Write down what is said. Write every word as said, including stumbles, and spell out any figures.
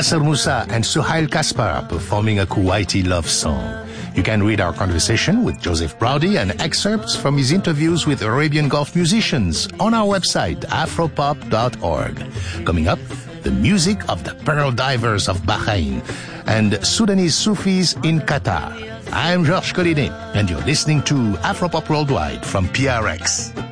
Nasser Musa and Suhail Kaspar performing a Kuwaiti love song. You can read our conversation with Joseph Braudy and excerpts from his interviews with Arabian Gulf musicians on our website, afropop dot org. Coming up, the music of the Pearl Divers of Bahrain and Sudanese Sufis in Qatar. I'm Georges Collinet, and you're listening to Afropop Worldwide from P R X.